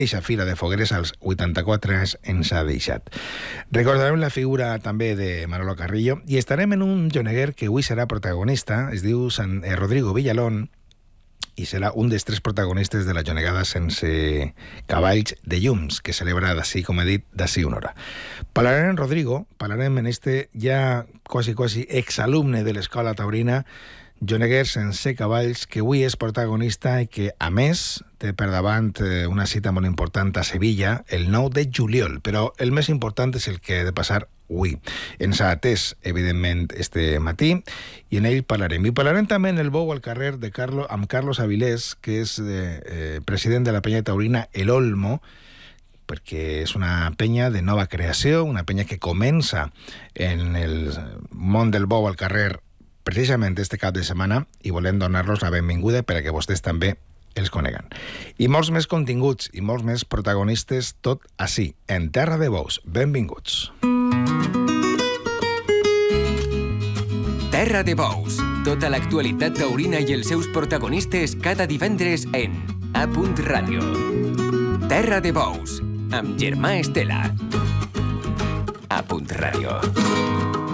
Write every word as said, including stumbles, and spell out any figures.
eixa fira de fogueres als vuitanta-quatre anys ens ha deixat. Recordarem la figura també de Manolo Carrillo i estarem en un Jonneguer que avui serà protagonista, es diu San, eh, Rodrigo Villalón, i serà un dels tres protagonistes de la jonegada sense cavalls de llums, que celebra d'ací, com he dit, d'ací una hora. Parlarem en Rodrigo, parlarem en este ja quasi, quasi exalumne de l'escola taurina, Jonneguer sense cavalls, que avui és protagonista i que, a més, té per davant una cita molt important a Sevilla, el nou de juliol, però el més important és el que ha de passar avui. Ens ha atès, evidentment, este matí, i en ell parlarem. I parlarem també en el Bou al carrer de Carlo, amb Carlos Avilés, que és eh, president de la penya taurina El Olmo, perquè és una penya de nova creació, una penya que comença en el món del bou al carrer precisament este cap de setmana, i volem donar-los la benvinguda perquè vostès també els coneguen. I molts més continguts i molts més protagonistes, tot ací, en Terra de Bous. Benvinguts. Terra de Bous. Tota l'actualitat taurina i els seus protagonistes cada divendres en A Punt Ràdio. Terra de Bous, amb Germà Estela. A Punt Ràdio.